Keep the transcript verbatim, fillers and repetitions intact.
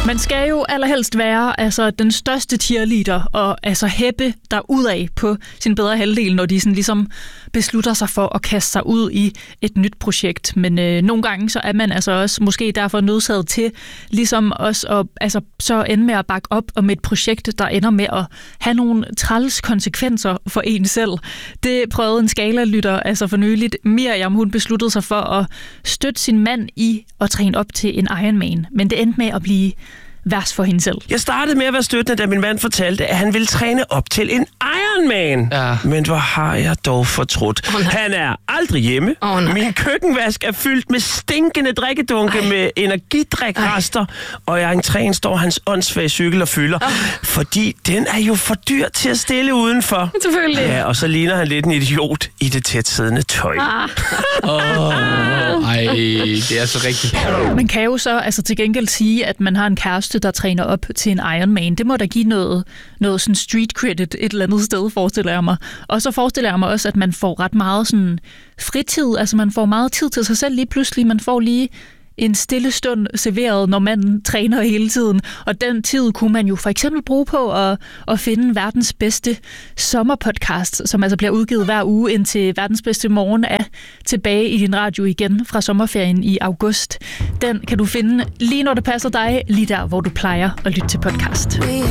Man skal jo allerhelst være altså, den største cheerleader og altså hæppe derudad på sin bedre halvdel, når de sådan ligesom beslutter sig for at kaste sig ud i et nyt projekt. Men øh, nogle gange så er man altså også måske derfor nødsaget til ligesom også at altså, så ende med at bakke op om et projekt, der ender med at have nogle træls konsekvenser for en selv. Det prøvede en skalalytter altså for nyligt. Miriam, hun besluttede sig for at støtte sin mand i at træne op til en Ironman. Men det endte med at blive værst for hende selv. Jeg startede med at være støttende, da min mand fortalte, at han ville træne op til en Ironman. Ja. Men hvor har jeg dog fortrudt. Oh, han er aldrig hjemme. Oh, min køkkenvask er fyldt med stinkende drikkedunke Ej. med energidrikrester, og i entréen står hans åndssvage cykel og fylder, oh. fordi den er jo for dyr til at stille udenfor. Selvfølgelig. Ja, og så ligner han lidt en idiot i det tætsiddende tøj. Ah. oh, ej, det er så rigtigt. Man kan jo så altså til gengæld sige, at man har en kæreste, der træner op til en Ironman. Det må da give noget, noget sådan street credit et eller andet sted, forestiller jeg mig. Og så forestiller jeg mig også, at man får ret meget sådan fritid. Altså man får meget tid til sig selv lige pludselig. Man får lige en stille stund serveret, når man træner hele tiden. Og den tid kunne man jo for eksempel bruge på at, at finde verdens bedste sommerpodcast, som altså bliver udgivet hver uge, indtil verdens bedste morgen er tilbage i din radio igen fra sommerferien i august. Den kan du finde lige når det passer dig, lige der, hvor du plejer at lytte til podcast.